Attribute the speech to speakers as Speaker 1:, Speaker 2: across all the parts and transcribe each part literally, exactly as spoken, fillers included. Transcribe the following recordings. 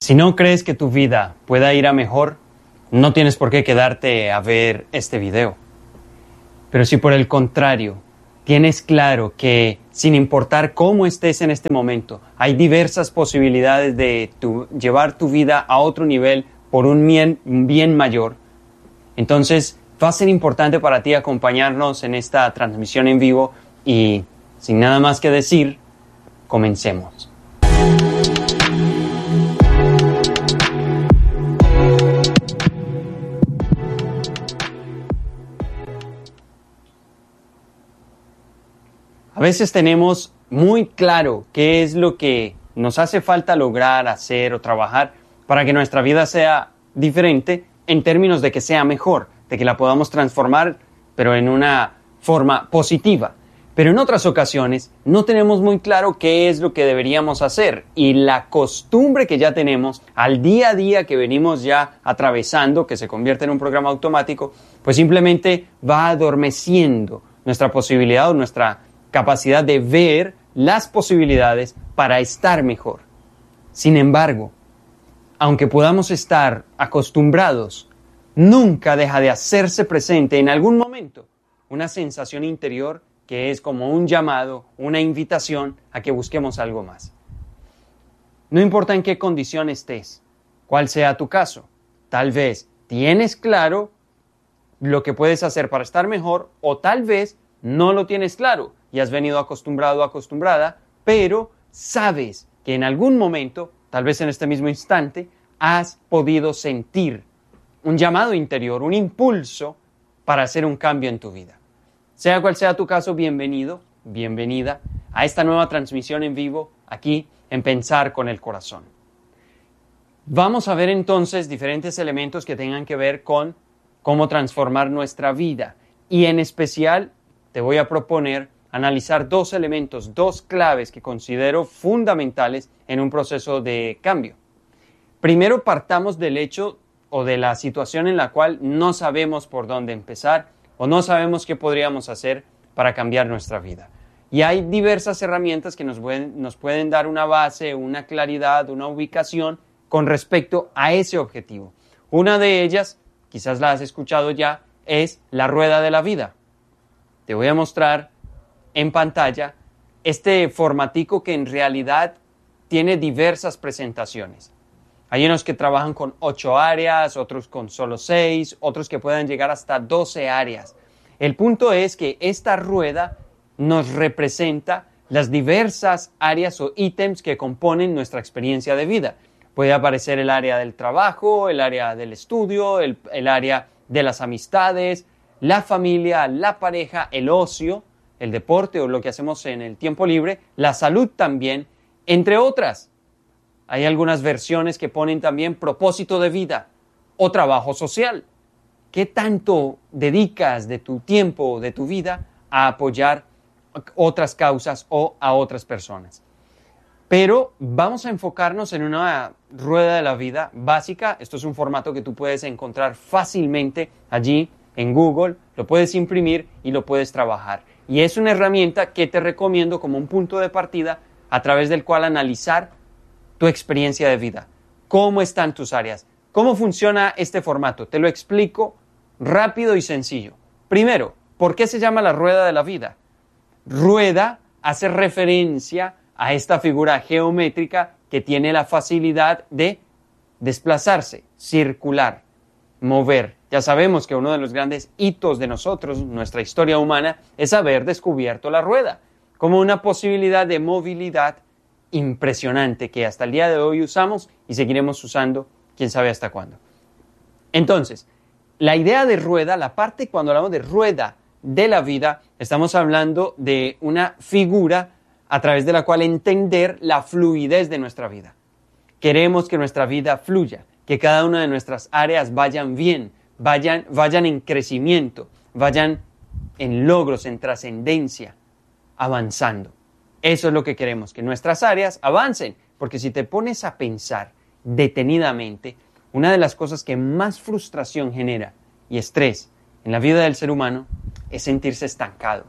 Speaker 1: Si no crees que tu vida pueda ir a mejor, no tienes por qué quedarte a ver este video. Pero si por el contrario, tienes claro que sin importar cómo estés en este momento, hay diversas posibilidades de tu, llevar tu vida a otro nivel por un bien, un bien mayor, entonces va a ser importante para ti acompañarnos en esta transmisión en vivo y sin nada más que decir, comencemos. A veces tenemos muy claro qué es lo que nos hace falta lograr, hacer o trabajar para que nuestra vida sea diferente en términos de que sea mejor, de que la podamos transformar, pero en una forma positiva. Pero en otras ocasiones no tenemos muy claro qué es lo que deberíamos hacer y la costumbre que ya tenemos al día a día que venimos ya atravesando, que se convierte en un programa automático, pues simplemente va adormeciendo nuestra posibilidad o nuestra capacidad de ver las posibilidades para estar mejor. Sin embargo, aunque podamos estar acostumbrados, nunca deja de hacerse presente en algún momento una sensación interior que es como un llamado, una invitación a que busquemos algo más. No importa en qué condición estés, cuál sea tu caso, tal vez tienes claro lo que puedes hacer para estar mejor o tal vez no lo tienes claro y has venido acostumbrado o acostumbrada, pero sabes que en algún momento, tal vez en este mismo instante, has podido sentir un llamado interior, un impulso para hacer un cambio en tu vida. Sea cual sea tu caso, bienvenido, bienvenida a esta nueva transmisión en vivo aquí en Pensar con el Corazón. Vamos a ver entonces diferentes elementos que tengan que ver con cómo transformar nuestra vida y en especial te voy a proponer analizar dos elementos, dos claves que considero fundamentales en un proceso de cambio. Primero partamos del hecho o de la situación en la cual no sabemos por dónde empezar o no sabemos qué podríamos hacer para cambiar nuestra vida. Y hay diversas herramientas que nos pueden, nos pueden dar una base, una claridad, una ubicación con respecto a ese objetivo. Una de ellas, quizás la has escuchado ya, es la rueda de la vida. Te voy a mostrar en pantalla este formatico que en realidad tiene diversas presentaciones. Hay unos que trabajan con ocho áreas, otros con solo seis, otros que pueden llegar hasta doce áreas. El punto es que esta rueda nos representa las diversas áreas o ítems que componen nuestra experiencia de vida. Puede aparecer el área del trabajo, el área del estudio, el, el área de las amistades, la familia, la pareja, el ocio, el deporte o lo que hacemos en el tiempo libre, la salud también, entre otras. Hay algunas versiones que ponen también propósito de vida o trabajo social. ¿Qué tanto dedicas de tu tiempo, de tu vida, a apoyar otras causas o a otras personas? Pero vamos a enfocarnos en una rueda de la vida básica. Esto es un formato que tú puedes encontrar fácilmente allí en Google, lo puedes imprimir y lo puedes trabajar. Y es una herramienta que te recomiendo como un punto de partida a través del cual analizar tu experiencia de vida. ¿Cómo están tus áreas? ¿Cómo funciona este formato? Te lo explico rápido y sencillo. Primero, ¿por qué se llama la rueda de la vida? Rueda hace referencia a esta figura geométrica que tiene la facilidad de desplazarse, circular, mover. Ya sabemos que uno de los grandes hitos de nosotros, nuestra historia humana, es haber descubierto la rueda como una posibilidad de movilidad impresionante que hasta el día de hoy usamos y seguiremos usando quién sabe hasta cuándo. Entonces, la idea de rueda, la parte cuando hablamos de rueda de la vida, estamos hablando de una figura a través de la cual entender la fluidez de nuestra vida. Queremos que nuestra vida fluya, que cada una de nuestras áreas vayan bien, vayan, vayan en crecimiento, vayan en logros, en trascendencia, avanzando. Eso es lo que queremos, que nuestras áreas avancen, porque si te pones a pensar detenidamente, una de las cosas que más frustración genera y estrés en la vida del ser humano es sentirse estancado.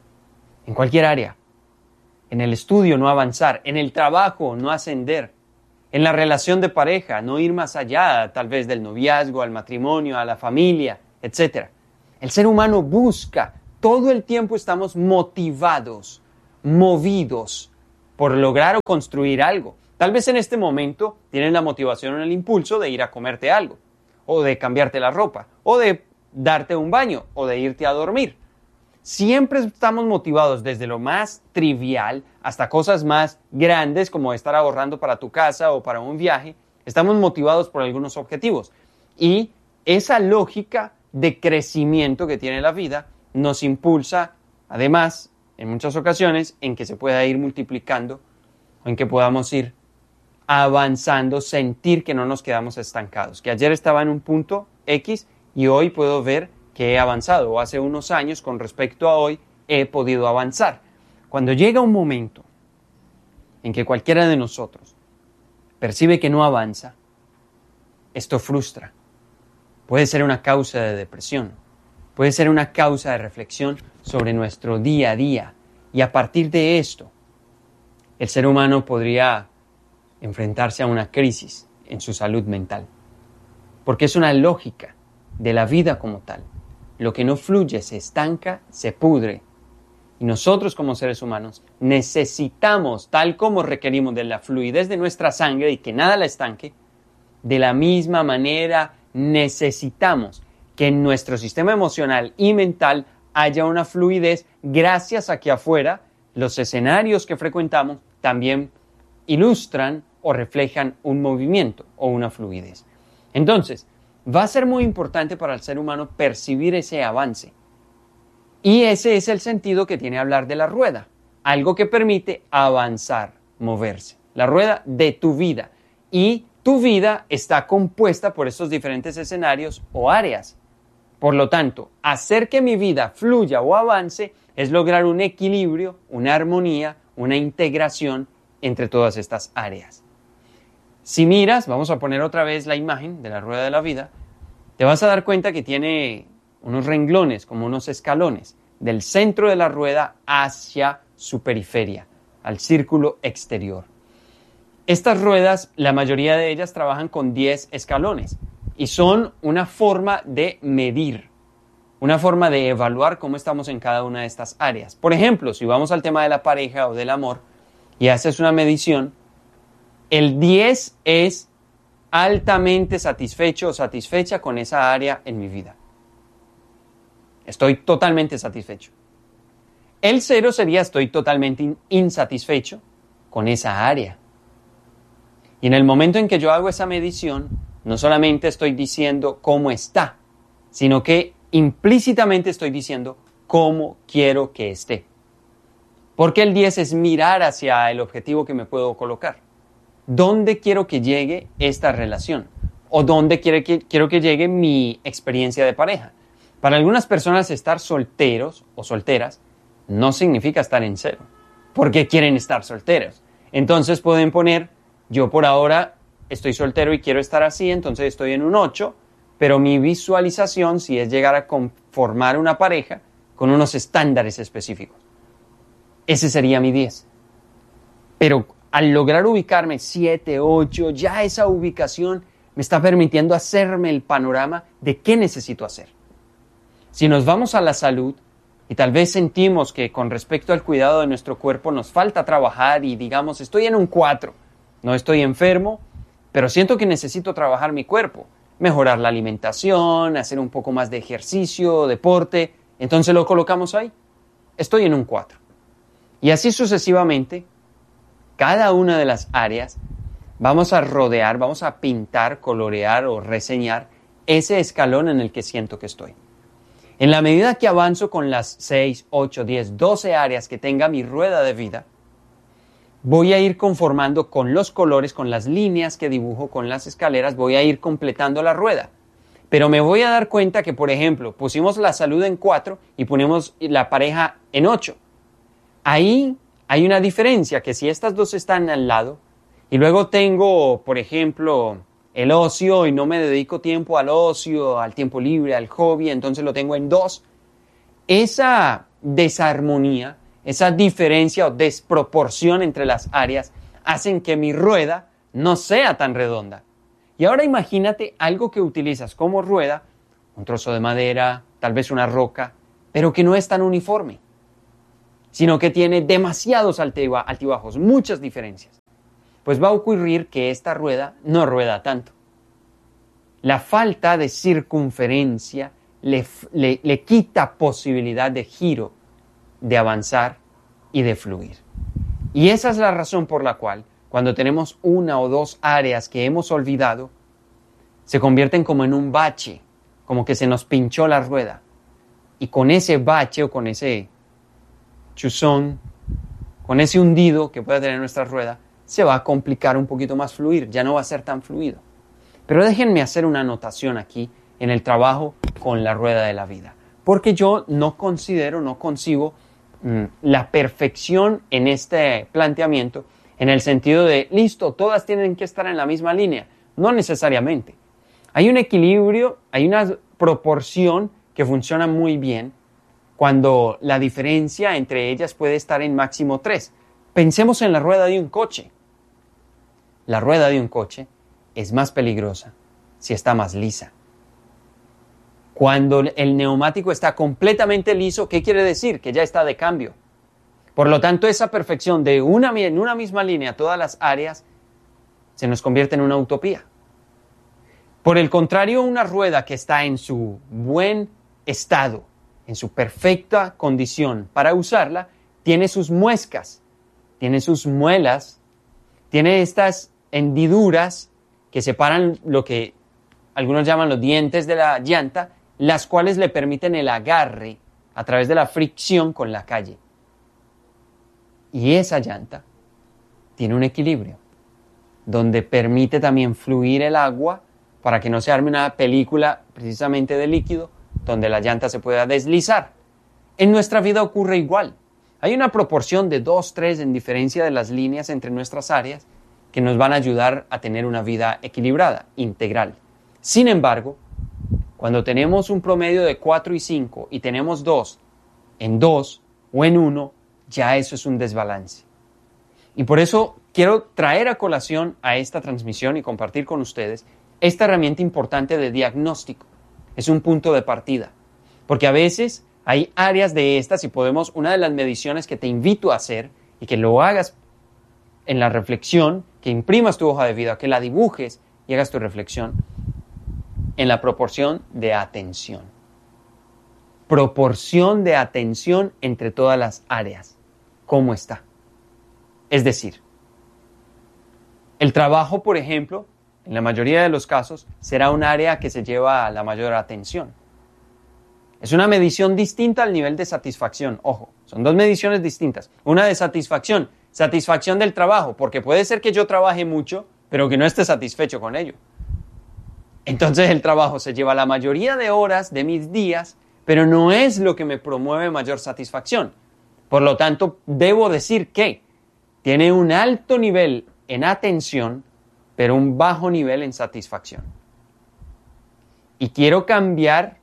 Speaker 1: En cualquier área, en el estudio no avanzar, en el trabajo no ascender, En la relación de pareja, no ir más allá, tal vez del noviazgo, al matrimonio, a la familia, etcétera. El ser humano busca, todo el tiempo estamos motivados, movidos por lograr o construir algo. Tal vez en este momento tienes la motivación o el impulso de ir a comerte algo, o de cambiarte la ropa, o de darte un baño, o de irte a dormir. Siempre estamos motivados desde lo más trivial hasta cosas más grandes como estar ahorrando para tu casa o para un viaje. Estamos motivados por algunos objetivos. Y esa lógica de crecimiento que tiene la vida nos impulsa, además, en muchas ocasiones, en que se pueda ir multiplicando o en que podamos ir avanzando, sentir que no nos quedamos estancados. Que ayer estaba en un punto X y hoy puedo ver que he avanzado, o hace unos años con respecto a hoy he podido avanzar. Cuando llega un momento en que cualquiera de nosotros percibe que no avanza, esto frustra. Puede ser una causa de depresión, puede ser una causa de reflexión sobre nuestro día a día. Y a partir de esto, el ser humano podría enfrentarse a una crisis en su salud mental. Porque es una lógica de la vida como tal. Lo que no fluye se estanca, se pudre. Y nosotros como seres humanos necesitamos, tal como requerimos de la fluidez de nuestra sangre y que nada la estanque, de la misma manera necesitamos que en nuestro sistema emocional y mental haya una fluidez gracias a que afuera los escenarios que frecuentamos también ilustran o reflejan un movimiento o una fluidez. Entonces, va a ser muy importante para el ser humano percibir ese avance. Y ese es el sentido que tiene hablar de la rueda, algo que permite avanzar, moverse. La rueda de tu vida. Y tu vida está compuesta por estos diferentes escenarios o áreas. Por lo tanto, hacer que mi vida fluya o avance es lograr un equilibrio, una armonía, una integración entre todas estas áreas. Si miras, vamos a poner otra vez la imagen de la rueda de la vida, te vas a dar cuenta que tiene unos renglones, como unos escalones, del centro de la rueda hacia su periferia, al círculo exterior. Estas ruedas, la mayoría de ellas trabajan con diez escalones y son una forma de medir, una forma de evaluar cómo estamos en cada una de estas áreas. Por ejemplo, si vamos al tema de la pareja o del amor y haces una medición, el diez es altamente satisfecho o satisfecha con esa área en mi vida. Estoy totalmente satisfecho. El cero sería estoy totalmente insatisfecho con esa área. Y en el momento en que yo hago esa medición, no solamente estoy diciendo cómo está, sino que implícitamente estoy diciendo cómo quiero que esté. Porque el diez es mirar hacia el objetivo que me puedo colocar. ¿Dónde quiero que llegue esta relación? ¿O dónde quiero que, quiero que llegue mi experiencia de pareja? Para algunas personas estar solteros o solteras no significa estar en cero, porque quieren estar solteros. Entonces pueden poner, yo por ahora estoy soltero y quiero estar así, entonces estoy en un ocho, pero mi visualización sí es llegar a conformar una pareja con unos estándares específicos. Ese sería mi diez. Pero al lograr ubicarme siete, ocho, ya esa ubicación me está permitiendo hacerme el panorama de qué necesito hacer. Si nos vamos a la salud y tal vez sentimos que con respecto al cuidado de nuestro cuerpo nos falta trabajar y digamos, estoy en un cuatro, no estoy enfermo, pero siento que necesito trabajar mi cuerpo, mejorar la alimentación, hacer un poco más de ejercicio, deporte, entonces lo colocamos ahí. Estoy en un cuatro. Y así sucesivamente, cada una de las áreas vamos a rodear, vamos a pintar, colorear o reseñar ese escalón en el que siento que estoy. En la medida que avanzo con las seis, ocho, diez, doce áreas que tenga mi rueda de vida, voy a ir conformando con los colores, con las líneas que dibujo, con las escaleras, voy a ir completando la rueda. Pero me voy a dar cuenta que, por ejemplo, pusimos la salud en cuatro y ponemos la pareja en ocho. Ahí hay una diferencia, que si estas dos están al lado, y luego tengo, por ejemplo, el ocio y no me dedico tiempo al ocio, al tiempo libre, al hobby, entonces lo tengo en dos. Esa desarmonía, esa diferencia o desproporción entre las áreas hacen que mi rueda no sea tan redonda. Y ahora imagínate algo que utilizas como rueda, un trozo de madera, tal vez una roca, pero que no es tan uniforme, sino que tiene demasiados altiba- altibajos, muchas diferencias. Pues va a ocurrir que esta rueda no rueda tanto. La falta de circunferencia le, le, le quita posibilidad de giro, de avanzar y de fluir. Y esa es la razón por la cual, cuando tenemos una o dos áreas que hemos olvidado, se convierten como en un bache, como que se nos pinchó la rueda. Y con ese bache o con ese chuzón, con ese hundido que puede tener nuestra rueda, se va a complicar un poquito más fluir, ya no va a ser tan fluido. Pero déjenme hacer una anotación aquí en el trabajo con la rueda de la vida, porque yo no considero, no concibo mmm, la perfección en este planteamiento, en el sentido de, listo, todas tienen que estar en la misma línea. No necesariamente. Hay un equilibrio, hay una proporción que funciona muy bien cuando la diferencia entre ellas puede estar en máximo tres. Pensemos en la rueda de un coche. La rueda de un coche es más peligrosa si está más lisa. Cuando el neumático está completamente liso, ¿qué quiere decir? Que ya está de cambio. Por lo tanto, esa perfección de una, en una misma línea, todas las áreas, se nos convierte en una utopía. Por el contrario, una rueda que está en su buen estado, en su perfecta condición para usarla, tiene sus muescas, tiene sus muelas, tiene estas hendiduras que separan lo que algunos llaman los dientes de la llanta, las cuales le permiten el agarre a través de la fricción con la calle. Y esa llanta tiene un equilibrio, donde permite también fluir el agua para que no se arme una película precisamente de líquido, donde la llanta se pueda deslizar. En nuestra vida ocurre igual. Hay una proporción de dos, tres en diferencia de las líneas entre nuestras áreas que nos van a ayudar a tener una vida equilibrada, integral. Sin embargo, cuando tenemos un promedio de cuatro y cinco y tenemos dos en dos o en uno, ya eso es un desbalance. Y por eso quiero traer a colación a esta transmisión y compartir con ustedes esta herramienta importante de diagnóstico. Es un punto de partida, porque a veces hay áreas de estas y podemos, una de las mediciones que te invito a hacer y que lo hagas en la reflexión, que imprimas tu hoja de vida, que la dibujes y hagas tu reflexión en la proporción de atención. Proporción de atención entre todas las áreas. ¿Cómo está? Es decir, el trabajo, por ejemplo, en la mayoría de los casos, será un área que se lleva a la mayor atención. Es una medición distinta al nivel de satisfacción. Ojo, son dos mediciones distintas. Una de satisfacción, satisfacción del trabajo, porque puede ser que yo trabaje mucho, pero que no esté satisfecho con ello. Entonces el trabajo se lleva la mayoría de horas de mis días, pero no es lo que me promueve mayor satisfacción. Por lo tanto, debo decir que tiene un alto nivel en atención, pero un bajo nivel en satisfacción. Y quiero cambiar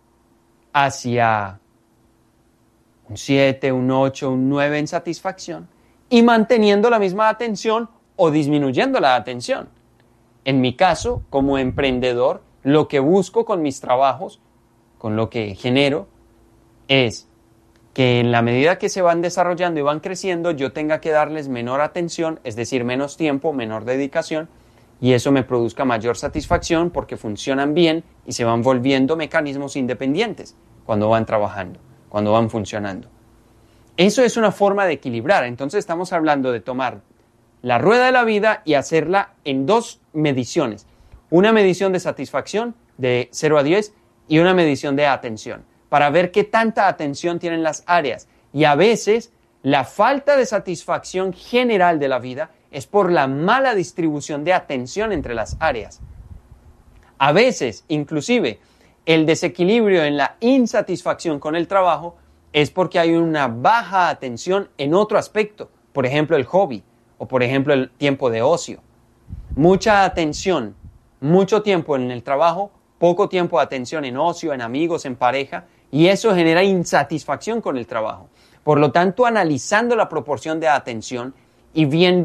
Speaker 1: hacia un siete, un ocho, un nueve en satisfacción y manteniendo la misma atención o disminuyendo la atención. En mi caso, como emprendedor, lo que busco con mis trabajos, con lo que genero, es que en la medida que se van desarrollando y van creciendo, yo tenga que darles menor atención, es decir, menos tiempo, menor dedicación, y eso me produzca mayor satisfacción porque funcionan bien y se van volviendo mecanismos independientes cuando van trabajando, cuando van funcionando. Eso es una forma de equilibrar. Entonces estamos hablando de tomar la rueda de la vida y hacerla en dos mediciones. Una medición de satisfacción de cero a diez y una medición de atención, para ver qué tanta atención tienen las áreas. Y a veces la falta de satisfacción general de la vida es por la mala distribución de atención entre las áreas. A veces, inclusive, el desequilibrio en la insatisfacción con el trabajo es porque hay una baja atención en otro aspecto, por ejemplo, el hobby o por ejemplo, el tiempo de ocio. Mucha atención, mucho tiempo en el trabajo, poco tiempo de atención en ocio, en amigos, en pareja, y eso genera insatisfacción con el trabajo. Por lo tanto, analizando la proporción de atención y viendo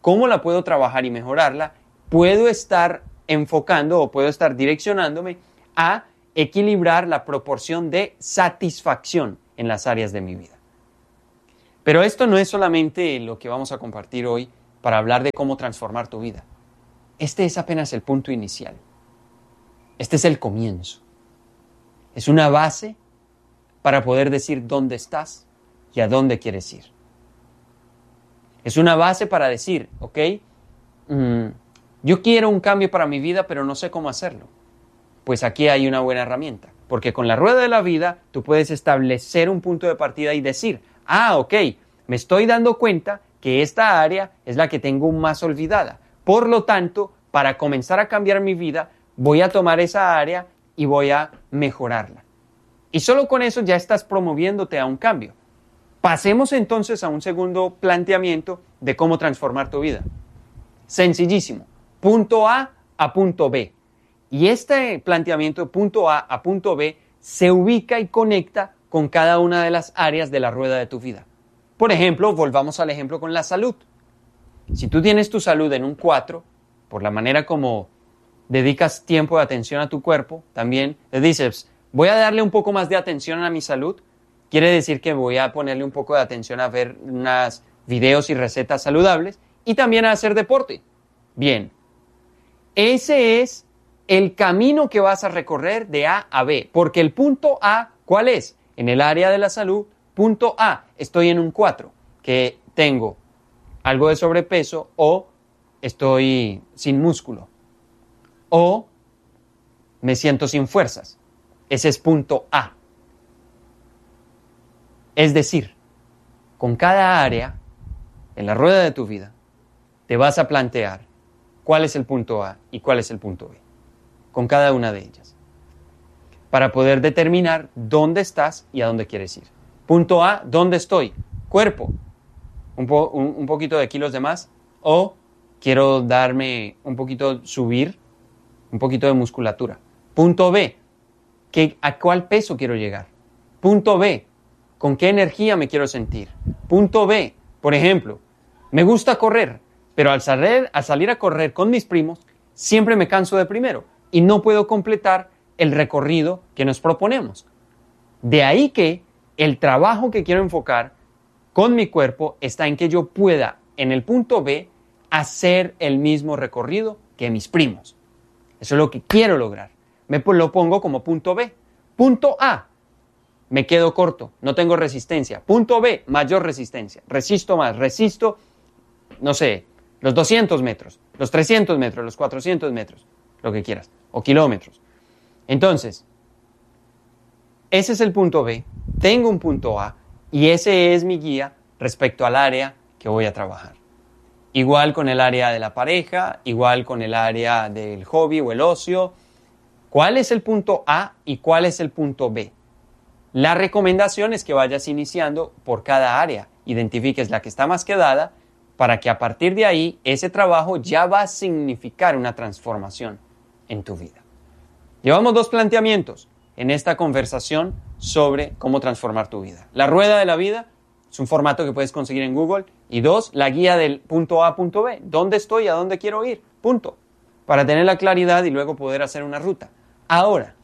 Speaker 1: cómo la puedo trabajar y mejorarla, puedo estar enfocando o puedo estar direccionándome a equilibrar la proporción de satisfacción en las áreas de mi vida. Pero esto no es solamente lo que vamos a compartir hoy para hablar de cómo transformar tu vida. Este es apenas el punto inicial. Este es el comienzo. Es una base para poder decir dónde estás y a dónde quieres ir. Es una base para decir, ok, mmm, yo quiero un cambio para mi vida, pero no sé cómo hacerlo. Pues aquí hay una buena herramienta, porque con la rueda de la vida tú puedes establecer un punto de partida y decir, ah, ok, me estoy dando cuenta que esta área es la que tengo más olvidada. Por lo tanto, para comenzar a cambiar mi vida, voy a tomar esa área y voy a mejorarla. Y solo con eso ya estás promoviéndote a un cambio. Pasemos entonces a un segundo planteamiento de cómo transformar tu vida. Sencillísimo. Punto A a punto B. Y este planteamiento, punto A a punto B, se ubica y conecta con cada una de las áreas de la rueda de tu vida. Por ejemplo, volvamos al ejemplo con la salud. Si tú tienes tu salud en un cuatro, por la manera como dedicas tiempo de atención a tu cuerpo, también le dices, voy a darle un poco más de atención a mi salud, quiere decir que voy a ponerle un poco de atención a ver unos videos y recetas saludables y también a hacer deporte. Bien, ese es el camino que vas a recorrer de A a B, porque el punto A, ¿cuál es? En el área de la salud, punto A, estoy en un cuatro, que tengo algo de sobrepeso o estoy sin músculo o me siento sin fuerzas. Ese es punto A. Es decir, con cada área en la rueda de tu vida te vas a plantear cuál es el punto A y cuál es el punto B, con cada una de ellas, para poder determinar dónde estás y a dónde quieres ir. Punto A, ¿dónde estoy? Cuerpo, un, po- un, un poquito de kilos de más, o quiero darme un poquito, subir un poquito de musculatura. Punto B, ¿qué, ¿a cuál peso quiero llegar? Punto B, ¿con qué energía me quiero sentir? Punto B, por ejemplo, me gusta correr, pero al salir, al salir a correr con mis primos, siempre me canso de primero y no puedo completar el recorrido que nos proponemos. De ahí que el trabajo que quiero enfocar con mi cuerpo está en que yo pueda, en el punto B, hacer el mismo recorrido que mis primos. Eso es lo que quiero lograr. Me lo pongo como punto B. Punto A, me quedo corto, no tengo resistencia. Punto B, mayor resistencia. Resisto más, resisto, no sé, los doscientos metros, los trescientos metros, los cuatrocientos metros, lo que quieras, o kilómetros. Entonces, ese es el punto B, tengo un punto A y ese es mi guía respecto al área que voy a trabajar. Igual con el área de la pareja, igual con el área del hobby o el ocio. ¿Cuál es el punto A y cuál es el punto B? La recomendación es que vayas iniciando por cada área, identifiques la que está más quedada para que a partir de ahí ese trabajo ya va a significar una transformación en tu vida. Llevamos dos planteamientos en esta conversación sobre cómo transformar tu vida. La rueda de la vida es un formato que puedes conseguir en Google. Y dos, la guía del punto A a punto B. ¿Dónde estoy y a dónde quiero ir? Punto. Para tener la claridad y luego poder hacer una ruta. Ahora,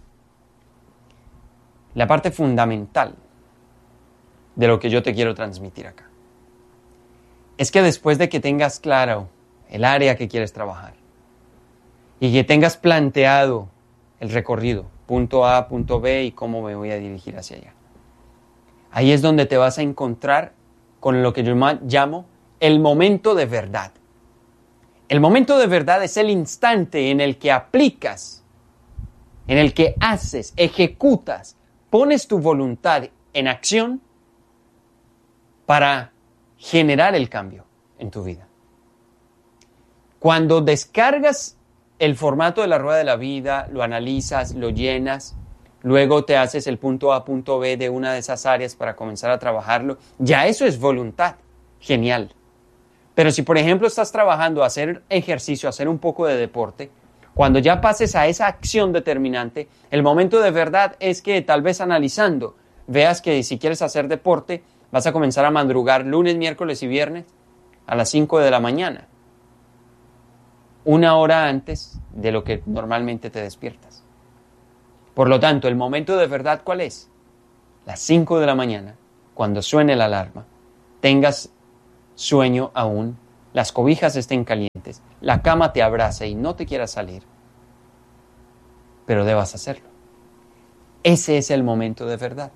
Speaker 1: la parte fundamental de lo que yo te quiero transmitir acá es que después de que tengas claro el área que quieres trabajar y que tengas planteado el recorrido, punto A, punto B y cómo me voy a dirigir hacia allá, ahí es donde te vas a encontrar con lo que yo llamo el momento de verdad. El momento de verdad es el instante en el que aplicas, en el que haces, ejecutas, pones tu voluntad en acción para generar el cambio en tu vida. Cuando descargas el formato de la rueda de la vida, lo analizas, lo llenas, luego te haces el punto A, punto B de una de esas áreas para comenzar a trabajarlo, ya eso es voluntad. Genial. Pero si, por ejemplo, estás trabajando a hacer ejercicio, a hacer un poco de deporte, cuando ya pases a esa acción determinante, el momento de verdad es que tal vez analizando, veas que si quieres hacer deporte, vas a comenzar a madrugar lunes, miércoles y viernes a las cinco de la mañana. una hora antes de lo que normalmente te despiertas. Por lo tanto, el momento de verdad, ¿cuál es? Las cinco de la mañana, cuando suene la alarma, tengas sueño aún, las cobijas estén calientes, la cama te abrace y no te quieras salir, pero debas hacerlo. Ese es el momento de verdad.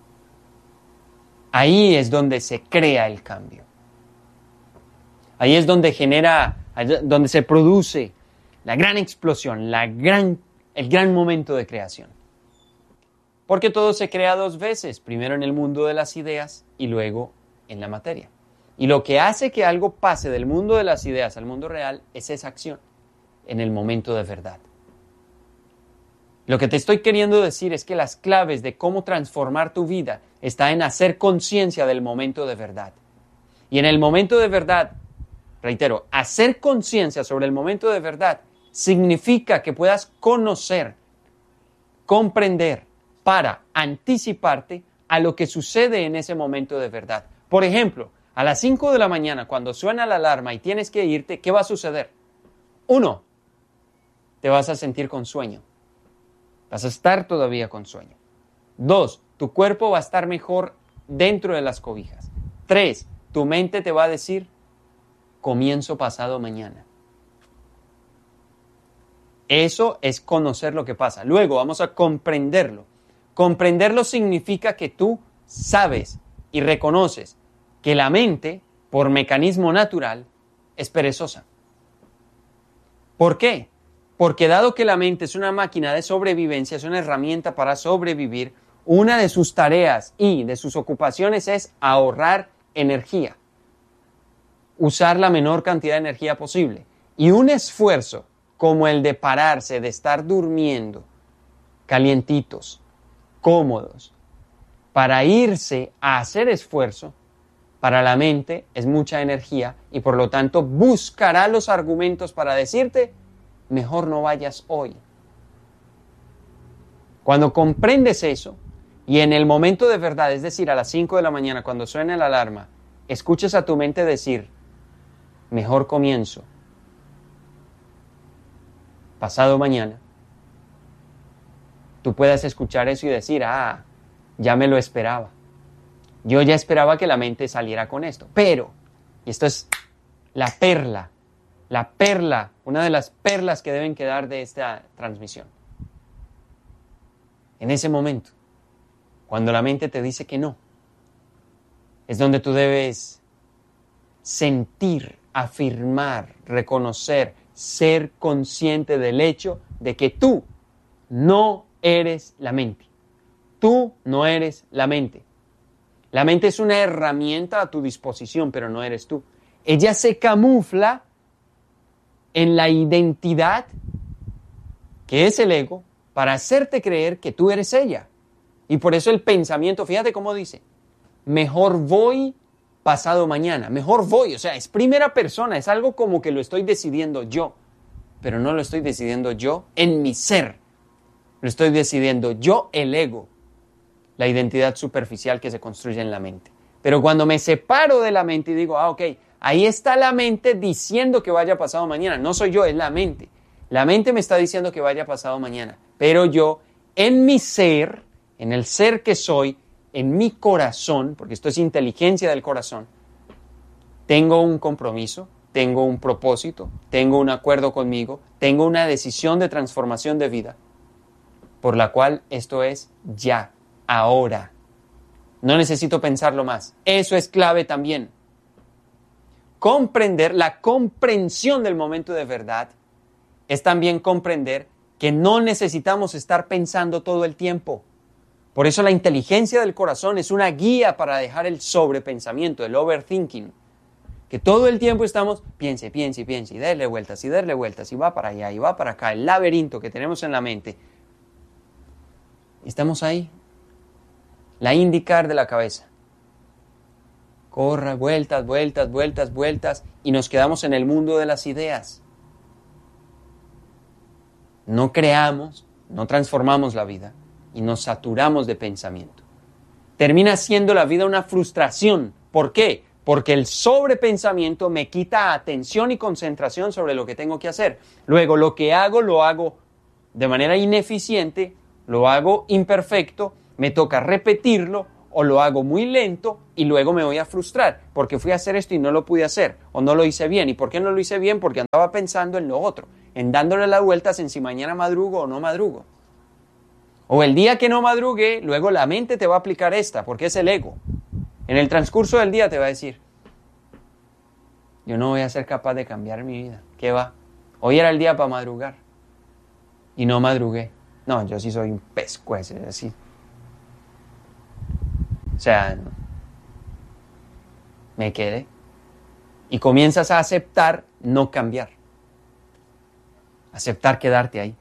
Speaker 1: Ahí es donde se crea el cambio. Ahí es donde genera, donde se produce la gran explosión, la gran, el gran momento de creación. Porque todo se crea dos veces, primero en el mundo de las ideas y luego en la materia. Y lo que hace que algo pase del mundo de las ideas al mundo real es esa acción, en el momento de verdad. Lo que te estoy queriendo decir es que las claves de cómo transformar tu vida está en hacer conciencia del momento de verdad. Y en el momento de verdad, reitero, hacer conciencia sobre el momento de verdad significa que puedas conocer, comprender, para anticiparte a lo que sucede en ese momento de verdad. Por ejemplo, a las cinco de la mañana, cuando suena la alarma y tienes que irte, ¿qué va a suceder? Uno, te vas a sentir con sueño. Vas a estar todavía con sueño. Dos, tu cuerpo va a estar mejor dentro de las cobijas. Tres, tu mente te va a decir, comienzo pasado mañana. Eso es conocer lo que pasa. Luego vamos a comprenderlo. Comprenderlo significa que tú sabes y reconoces que la mente, por mecanismo natural, es perezosa. ¿Por qué? Porque dado que la mente es una máquina de sobrevivencia, es una herramienta para sobrevivir, una de sus tareas y de sus ocupaciones es ahorrar energía. Usar la menor cantidad de energía posible. Y un esfuerzo como el de pararse, de estar durmiendo, calientitos, cómodos, para irse a hacer esfuerzo, para la mente es mucha energía y por lo tanto buscará los argumentos para decirte, mejor no vayas hoy. Cuando comprendes eso y en el momento de verdad, es decir, a las cinco de la mañana, cuando suena la alarma, escuches a tu mente decir, mejor comienzo pasado mañana, tú puedas escuchar eso y decir, ah, ya me lo esperaba. Yo ya esperaba que la mente saliera con esto. Pero, y esto es la perla, la perla, una de las perlas que deben quedar de esta transmisión. En ese momento, cuando la mente te dice que no, es donde tú debes sentir, afirmar, reconocer, ser consciente del hecho de que tú no eres la mente. Tú no eres la mente. La mente es una herramienta a tu disposición, pero no eres tú. Ella se camufla en la identidad, que es el ego, para hacerte creer que tú eres ella. Y por eso el pensamiento, fíjate cómo dice, mejor voy pasado mañana, mejor voy, o sea, es primera persona, es algo como que lo estoy decidiendo yo, pero no lo estoy decidiendo yo en mi ser, lo estoy decidiendo yo, el ego, la identidad superficial que se construye en la mente. Pero cuando me separo de la mente y digo, ah, ok, ahí está la mente diciendo que vaya pasado mañana, no soy yo, es la mente. La mente me está diciendo que vaya pasado mañana, pero yo, en mi ser, en el ser que soy, en mi corazón, porque esto es inteligencia del corazón, tengo un compromiso, tengo un propósito, tengo un acuerdo conmigo, tengo una decisión de transformación de vida, por la cual esto es ya, ahora. No necesito pensarlo más. Eso es clave también. Comprender, la comprensión del momento de verdad es también comprender que no necesitamos estar pensando todo el tiempo. Por eso la inteligencia del corazón es una guía para dejar el sobrepensamiento, el overthinking. Que todo el tiempo estamos, piense, piense, piense, y darle vueltas, y darle vueltas, y va para allá, y va para acá, el laberinto que tenemos en la mente. Estamos ahí. La IndyCar de la cabeza. Corre, vueltas, vueltas, vueltas, vueltas, y nos quedamos en el mundo de las ideas. No creamos, no transformamos la vida, y nos saturamos de pensamiento. Termina siendo la vida una frustración. ¿Por qué? porque el sobrepensamiento me quita atención y concentración sobre lo que tengo que hacer. Luego, lo que hago, lo hago de manera ineficiente, lo hago imperfecto, me toca repetirlo o lo hago muy lento y luego me voy a frustrar porque fui a hacer esto y no lo pude hacer o no lo hice bien. ¿Y por qué no lo hice bien? Porque andaba pensando en lo otro, en dándole las vueltas en si mañana madrugo o no madrugo. O el día que no madrugue, luego la mente te va a aplicar esta, porque es el ego. En el transcurso del día te va a decir, yo no voy a ser capaz de cambiar mi vida. ¿Qué va? Hoy era el día para madrugar y no madrugué. No, yo sí soy un pescuece, así. O sea, no. Me quedé. Y comienzas a aceptar no cambiar. Aceptar quedarte ahí.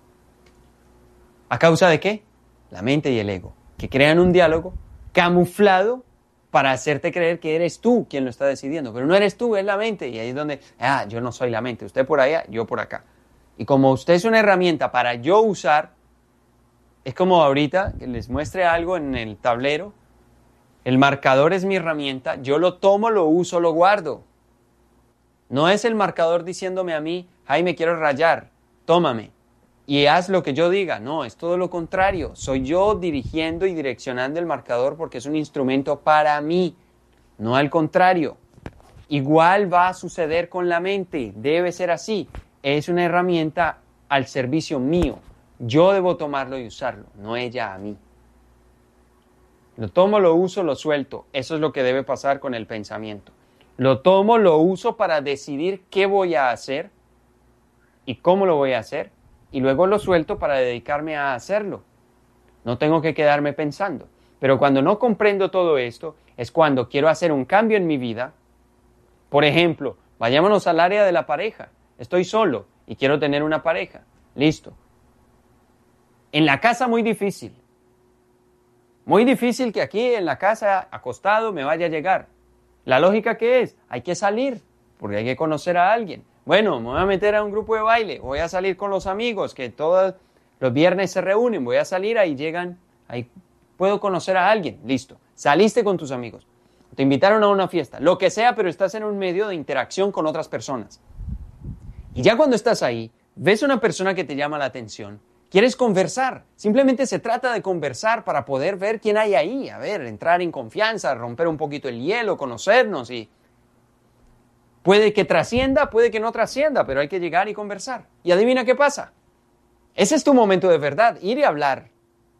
Speaker 1: ¿A causa de qué? La mente y el ego, que crean un diálogo camuflado para hacerte creer que eres tú quien lo está decidiendo. Pero no eres tú, es la mente. Y ahí es donde, ah, yo no soy la mente. Usted por allá, yo por acá. Y como usted es una herramienta para yo usar, es como ahorita que les muestre algo en el tablero. El marcador es mi herramienta. Yo lo tomo, lo uso, lo guardo. No es el marcador diciéndome a mí, Jaime, quiero rayar, tómame. Y haz lo que yo diga. No, es todo lo contrario. Soy yo dirigiendo y direccionando el marcador porque es un instrumento para mí, no al contrario. Igual va a suceder con la mente. Debe ser así. Es una herramienta al servicio mío. Yo debo tomarlo y usarlo, no ella a mí. Lo tomo, lo uso, lo suelto. Eso es lo que debe pasar con el pensamiento. Lo tomo, lo uso para decidir qué voy a hacer y cómo lo voy a hacer. Y luego lo suelto para dedicarme a hacerlo. No tengo que quedarme pensando. Pero cuando no comprendo todo esto, es cuando quiero hacer un cambio en mi vida. Por ejemplo, vayámonos al área de la pareja. Estoy solo y quiero tener una pareja. Listo. En la casa muy difícil. Muy difícil que aquí en la casa, acostado, me vaya a llegar. ¿La lógica qué es? Hay que salir, porque hay que conocer a alguien. Bueno, me voy a meter a un grupo de baile, voy a salir con los amigos que todos los viernes se reúnen, voy a salir, ahí llegan, ahí puedo conocer a alguien, listo. Saliste con tus amigos, te invitaron a una fiesta, lo que sea, pero estás en un medio de interacción con otras personas. Y ya cuando estás ahí, ves una persona que te llama la atención, quieres conversar, simplemente se trata de conversar para poder ver quién hay ahí, a ver, entrar en confianza, romper un poquito el hielo, conocernos y... Puede que trascienda, puede que no trascienda, pero hay que llegar y conversar. Y adivina qué pasa. Ese es tu momento de verdad, ir y hablar.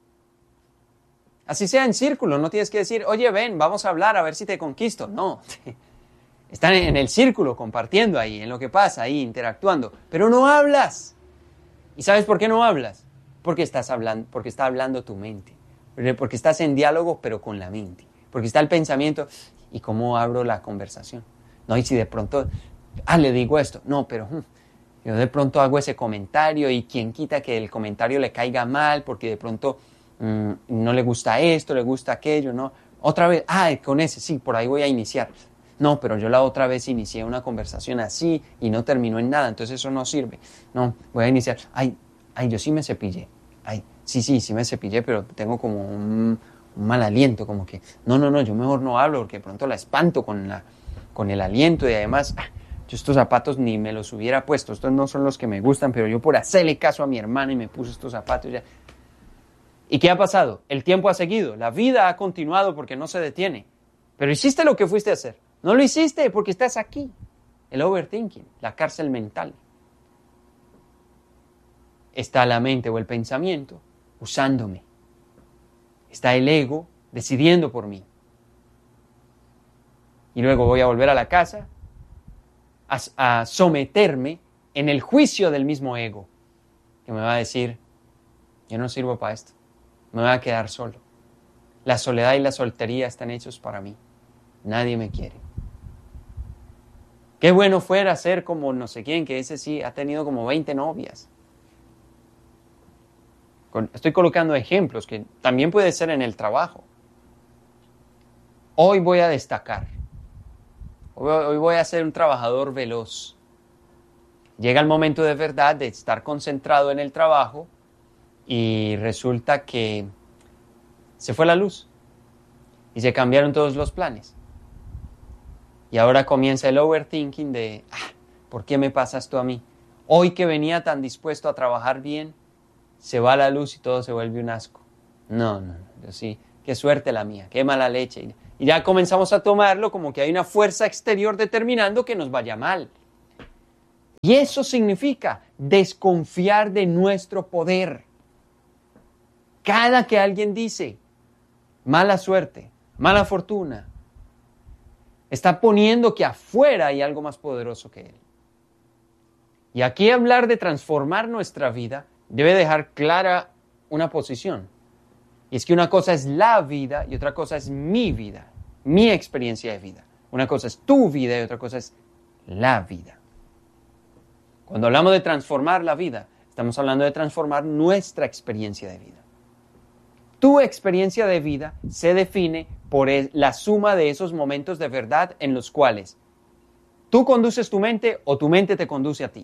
Speaker 1: Así sea en círculo, no tienes que decir, oye, ven, vamos a hablar a ver si te conquisto. No, están en el círculo, compartiendo ahí, en lo que pasa, ahí, interactuando. Pero no hablas. ¿Y sabes por qué no hablas? Porque estás hablando, porque está hablando tu mente. Porque estás en diálogo, pero con la mente. Porque está el pensamiento, ¿y cómo abro la conversación? No, y si de pronto, ah, le digo esto, no, pero hmm, yo de pronto hago ese comentario y quien quita que el comentario le caiga mal porque de pronto mmm, no le gusta esto, le gusta aquello, ¿no? Otra vez, ah, con ese, sí, por ahí voy a iniciar. No, pero yo la otra vez inicié una conversación así y no terminó en nada, entonces eso no sirve. No, voy a iniciar, ay, ay, yo sí me cepillé, ay, sí, sí, sí me cepillé, pero tengo como un, un mal aliento, como que, no, no, no, yo mejor no hablo porque de pronto la espanto con la... con el aliento y además, yo estos zapatos ni me los hubiera puesto, estos no son los que me gustan, pero yo por hacerle caso a mi hermana y me puse estos zapatos ya. ¿Y qué ha pasado? El tiempo ha seguido, la vida ha continuado porque no se detiene, pero hiciste lo que fuiste a hacer, no lo hiciste porque estás aquí, el overthinking, la cárcel mental. Está la mente o el pensamiento usándome, está el ego decidiendo por mí. Y luego voy a volver a la casa a, a someterme en el juicio del mismo ego, que me va a decir, yo no sirvo para esto, me voy a quedar solo. La soledad y la soltería están hechos para mí, nadie me quiere. Qué bueno fuera ser como no sé quién, que ese sí ha tenido como veinte novias. Estoy colocando ejemplos que también puede ser en el trabajo. Hoy voy a destacar. Hoy voy a ser un trabajador veloz. Llega el momento de verdad de estar concentrado en el trabajo y resulta que se fue la luz y se cambiaron todos los planes. Y ahora comienza el overthinking de, ah, ¿por qué me pasa esto a mí? Hoy que venía tan dispuesto a trabajar bien, se va la luz y todo se vuelve un asco. No, no, yo sí, qué suerte la mía, qué mala leche. Y ya comenzamos a tomarlo como que hay una fuerza exterior determinando que nos vaya mal. Y eso significa desconfiar de nuestro poder. Cada que alguien dice mala suerte, mala fortuna, está poniendo que afuera hay algo más poderoso que él. Y aquí hablar de transformar nuestra vida debe dejar clara una posición. Y es que una cosa es la vida y otra cosa es mi vida, mi experiencia de vida. Una cosa es tu vida y otra cosa es la vida. Cuando hablamos de transformar la vida, estamos hablando de transformar nuestra experiencia de vida. Tu experiencia de vida se define por la suma de esos momentos de verdad en los cuales tú conduces tu mente o tu mente te conduce a ti.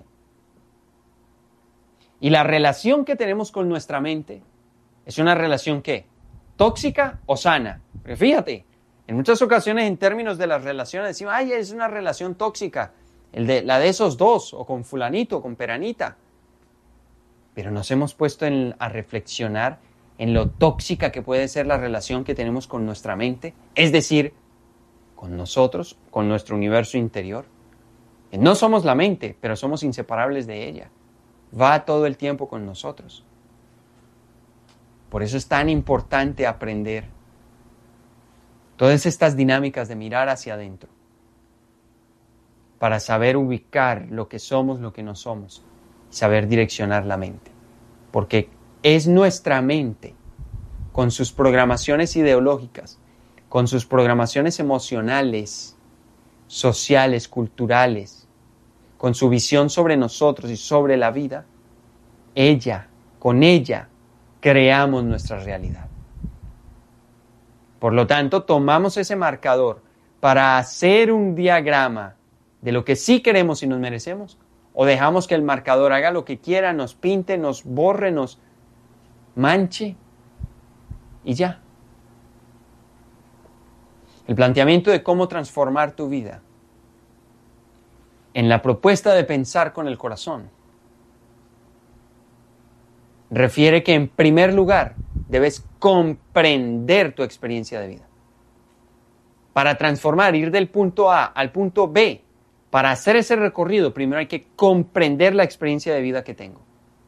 Speaker 1: Y la relación que tenemos con nuestra mente es una relación ¿qué? ¿Tóxica o sana? Porque fíjate, en muchas ocasiones en términos de las relaciones decimos, ay, es una relación tóxica, el de, la de esos dos, o con fulanito, o con peranita. Pero nos hemos puesto en, a reflexionar en lo tóxica que puede ser la relación que tenemos con nuestra mente, es decir, con nosotros, con nuestro universo interior. No somos la mente, pero somos inseparables de ella. Va todo el tiempo con nosotros. Por eso es tan importante aprender todas estas dinámicas de mirar hacia adentro, para saber ubicar lo que somos, lo que no somos, y saber direccionar la mente. Porque es nuestra mente, con sus programaciones ideológicas, con sus programaciones emocionales, sociales, culturales, con su visión sobre nosotros y sobre la vida, ella, con ella, creamos nuestra realidad. Por lo tanto, tomamos ese marcador para hacer un diagrama de lo que sí queremos y nos merecemos, o dejamos que el marcador haga lo que quiera, nos pinte, nos borre, nos manche y ya. El planteamiento de cómo transformar tu vida en la propuesta de pensar con el corazón refiere que en primer lugar debes comprender tu experiencia de vida. Para transformar, ir del punto A al punto B, para hacer ese recorrido, primero hay que comprender la experiencia de vida que tengo.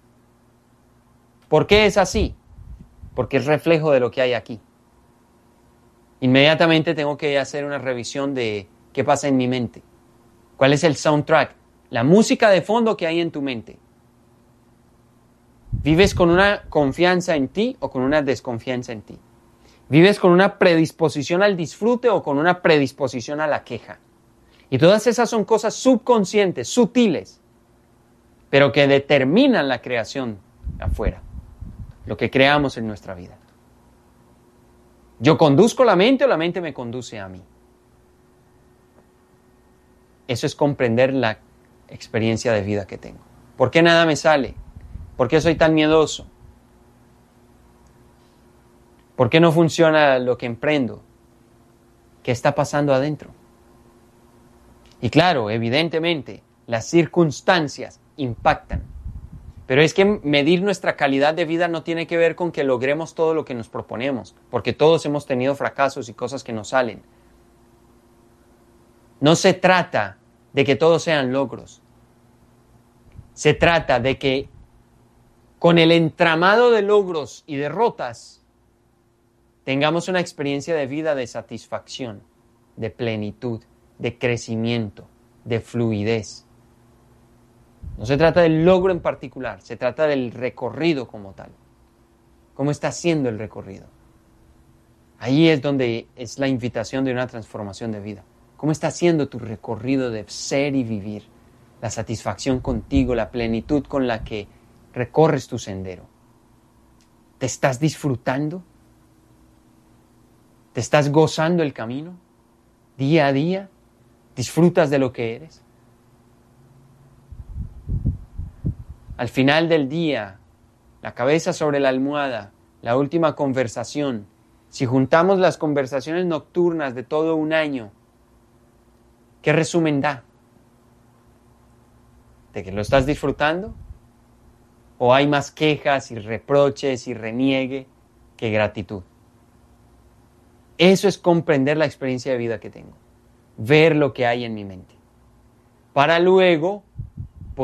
Speaker 1: ¿Por qué es así? Porque es reflejo de lo que hay aquí. Inmediatamente tengo que hacer una revisión de qué pasa en mi mente. ¿Cuál es el soundtrack? La música de fondo que hay en tu mente. ¿Vives con una confianza en ti o con una desconfianza en ti? ¿Vives con una predisposición al disfrute o con una predisposición a la queja? Y todas esas son cosas subconscientes, sutiles, pero que determinan la creación afuera, lo que creamos en nuestra vida. ¿Yo conduzco la mente o la mente me conduce a mí? Eso es comprender la experiencia de vida que tengo. ¿Por qué nada me sale? ¿Por qué soy tan miedoso? ¿Por qué no funciona lo que emprendo? ¿Qué está pasando adentro? Y claro, evidentemente, las circunstancias impactan. Pero es que medir nuestra calidad de vida no tiene que ver con que logremos todo lo que nos proponemos, porque todos hemos tenido fracasos y cosas que nos salen. No se trata de que todos sean logros. Se trata de que con el entramado de logros y derrotas tengamos una experiencia de vida de satisfacción, de plenitud, de crecimiento, de fluidez. No se trata del logro en particular, se trata del recorrido como tal. ¿Cómo está haciendo el recorrido? Ahí es donde es la invitación de una transformación de vida. ¿Cómo está haciendo tu recorrido de ser y vivir? La satisfacción contigo, la plenitud con la que recorres tu sendero. ¿Te estás disfrutando? ¿Te estás gozando el camino? Día a día, ¿disfrutas de lo que eres? Al final del día, la cabeza sobre la almohada, la última conversación. Si juntamos las conversaciones nocturnas de todo un año, ¿Qué resumen da? ¿De que lo estás disfrutando? ¿O hay más quejas y reproches y reniegue que gratitud? Eso es comprender la experiencia de vida que tengo, ver lo que hay en mi mente, para luego